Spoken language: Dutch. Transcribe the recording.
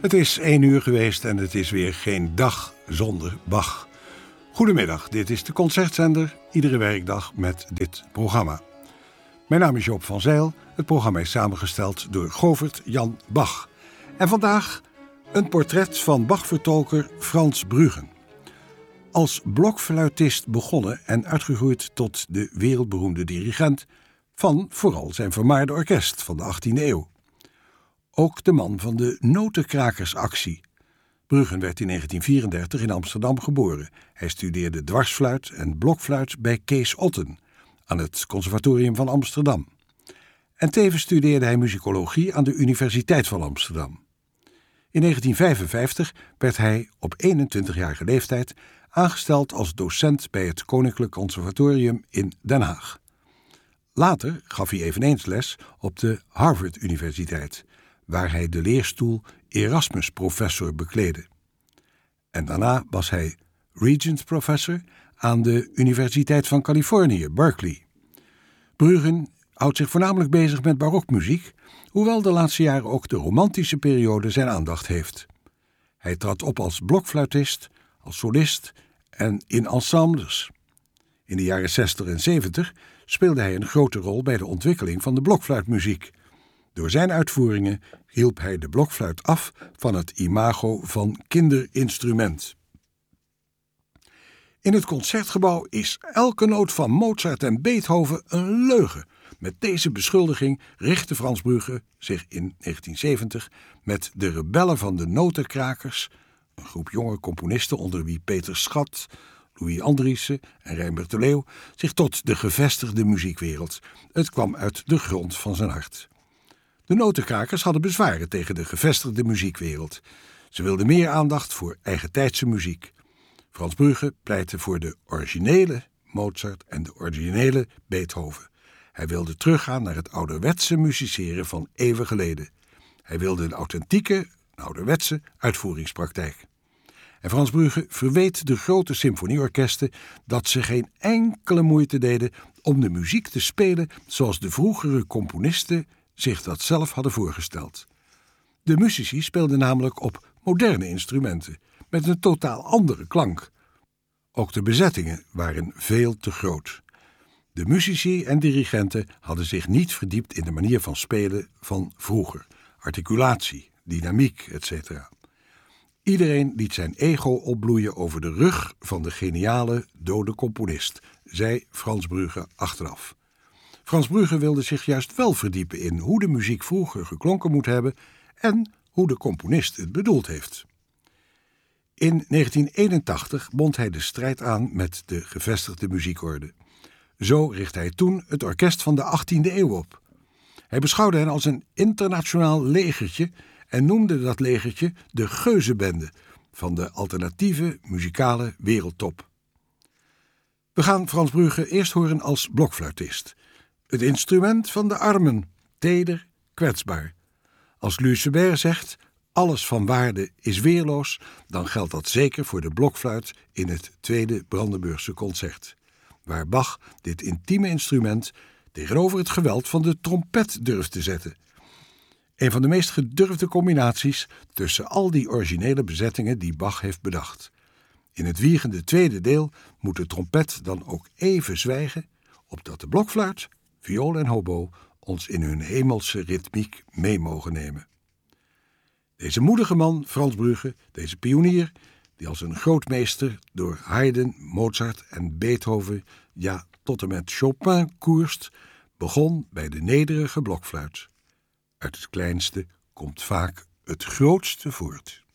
Het is 1 uur geweest en het is weer geen dag zonder Bach. Goedemiddag, dit is de Concertzender, iedere werkdag met dit programma. Mijn naam is Joop van Zijl, het programma is samengesteld door Govert Jan Bach. En vandaag een portret van Bach-vertolker Frans Bruggen. Als blokfluitist begonnen en uitgegroeid tot de wereldberoemde dirigent van vooral zijn vermaarde orkest van de 18e eeuw. Ook de man van de notenkrakersactie. Bruggen werd in 1934 in Amsterdam geboren. Hij studeerde dwarsfluit en blokfluit bij Kees Otten aan het Conservatorium van Amsterdam. En tevens studeerde hij muzikologie aan de Universiteit van Amsterdam. In 1955 werd hij op 21-jarige leeftijd aangesteld als docent bij het Koninklijk Conservatorium in Den Haag. Later gaf hij eveneens les op de Harvard-universiteit, waar hij de leerstoel Erasmus-professor bekleedde. En daarna was hij Regents-professor aan de Universiteit van Californië, Berkeley. Bruggen houdt zich voornamelijk bezig met barokmuziek, hoewel de laatste jaren ook de romantische periode zijn aandacht heeft. Hij trad op als blokfluitist, als solist en in ensembles. In de jaren 60 en 70 speelde hij een grote rol bij de ontwikkeling van de blokfluitmuziek. Door zijn uitvoeringen hielp hij de blokfluit af van het imago van kinderinstrument. In het Concertgebouw is elke noot van Mozart en Beethoven een leugen. Met deze beschuldiging richtte Frans Bruggen zich in 1970 met de rebellen van de Notenkrakers, een groep jonge componisten onder wie Peter Schat, Louis Andriessen en Rijnbert de Leeuw, zich tot de gevestigde muziekwereld. Het kwam uit de grond van zijn hart. De Notenkrakers hadden bezwaren tegen de gevestigde muziekwereld. Ze wilden meer aandacht voor eigentijdse muziek. Frans Bruggen pleitte voor de originele Mozart en de originele Beethoven. Hij wilde teruggaan naar het ouderwetse musiceren van eeuwen geleden. Hij wilde een authentieke, ouderwetse uitvoeringspraktijk. En Frans Bruggen verweet de grote symfonieorkesten dat ze geen enkele moeite deden om de muziek te spelen zoals de vroegere componisten zich dat zelf hadden voorgesteld. De musici speelden namelijk op moderne instrumenten, met een totaal andere klank. Ook de bezettingen waren veel te groot. De musici en dirigenten hadden zich niet verdiept in de manier van spelen van vroeger. Articulatie, dynamiek, etc. Iedereen liet zijn ego opbloeien over de rug van de geniale dode componist, zei Frans Bruggen achteraf. Frans Bruggen wilde zich juist wel verdiepen in hoe de muziek vroeger geklonken moet hebben en hoe de componist het bedoeld heeft. In 1981 bond hij de strijd aan met de gevestigde muziekorde. Zo richtte hij toen het orkest van de 18e eeuw op. Hij beschouwde hen als een internationaal legertje en noemde dat legertje de Geuzenbende van de alternatieve muzikale wereldtop. We gaan Frans Bruggen eerst horen als blokfluitist. Het instrument van de armen, teder, kwetsbaar. Als Lucebert zegt, alles van waarde is weerloos, dan geldt dat zeker voor de blokfluit in het tweede Brandenburgse concert, waar Bach dit intieme instrument tegenover het geweld van de trompet durft te zetten. Een van de meest gedurfde combinaties tussen al die originele bezettingen die Bach heeft bedacht. In het wiegende tweede deel moet de trompet dan ook even zwijgen, opdat de blokfluit, viool en hobo ons in hun hemelse ritmiek mee mogen nemen. Deze moedige man, Frans Bruggen, deze pionier, die als een grootmeester door Haydn, Mozart en Beethoven, ja tot en met Chopin koerst, begon bij de nederige blokfluit. Uit het kleinste komt vaak het grootste voort.